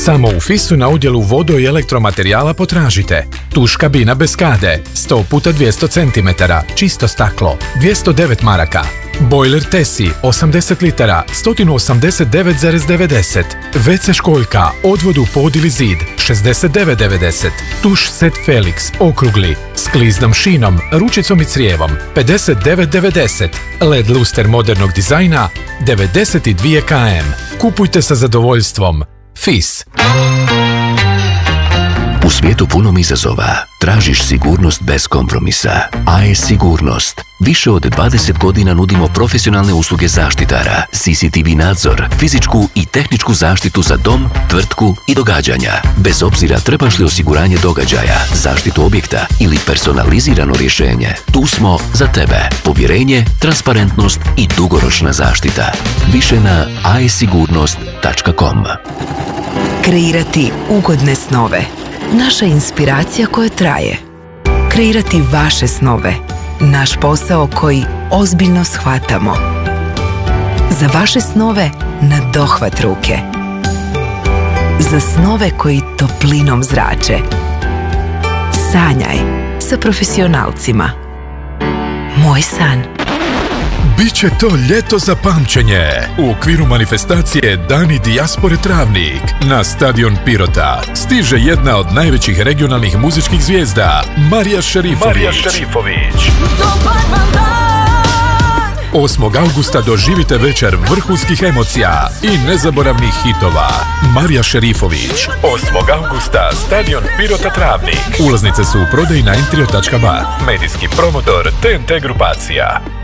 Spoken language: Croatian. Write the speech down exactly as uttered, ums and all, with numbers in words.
Samo u Fisu na udjelu vodo i elektromaterijala potražite. Tuš kabina bez kade, sto puta dvjesto centimetara, čisto staklo, dvjesto devet maraka. Bojler Tesi, osamdeset litara, sto osamdeset devet zarez devedeset. ve ce školjka, odvod u pod ili zid, šezdeset devet devedeset. Tuš set Felix, okrugli, s kliznom šinom, ručicom i crijevom, pedeset devet devedeset. el e de luster modernog dizajna, devedeset dva kilometra. Kupujte sa zadovoljstvom. Fis. U svijetu punom izazova tražiš sigurnost bez kompromisa. A E S Sigurnost. Više od dvadeset godina nudimo profesionalne usluge zaštitara, C C T V nadzor, fizičku i tehničku zaštitu za dom, tvrtku i događanja. Bez obzira trebaš li osiguranje događaja, zaštitu objekta ili personalizirano rješenje, tu smo za tebe. Povjerenje, transparentnost i dugoročna zaštita. Više na a e sigurnost tačka com. Kreirati ugodne snove. Naša inspiracija koja traje. Kreirati vaše snove. Naš posao koji ozbiljno shvatamo. Za vaše snove na dohvat ruke. Za snove koji toplinom zrače. Sanjaj sa profesionalcima. Moj san. Biće to ljeto za pamćenje. U okviru manifestacije Dani dijaspore Travnik na stadion Pirota stiže jedna od najvećih regionalnih muzičkih zvijezda, Marija Šerifović. Marija Šerifović. osmog augusta doživite večer vrhunskih emocija i nezaboravnih hitova. Marija Šerifović. osmog augusta, stadion Pirota Travnik. Ulaznice su u prodaji na entrio tačka bar. Medijski promotor T N T grupacija.